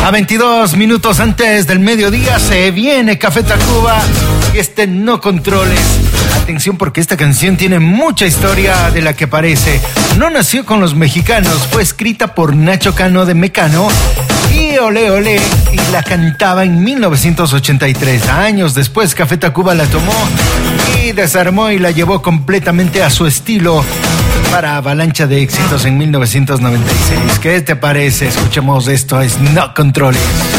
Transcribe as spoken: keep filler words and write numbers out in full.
A veintidós minutos antes del mediodía se viene Café Tacuba y este No Controles. Atención porque esta canción tiene mucha historia de la que parece. No nació con los mexicanos, fue escrita por Nacho Cano de Mecano y Olé Olé y la cantaba en mil novecientos ochenta y tres. Años después Café Tacuba la tomó y desarmó y la llevó completamente a su estilo para avalancha de éxitos en mil novecientos noventa y seis. ¿Qué te parece? Escuchemos esto, es No Controles.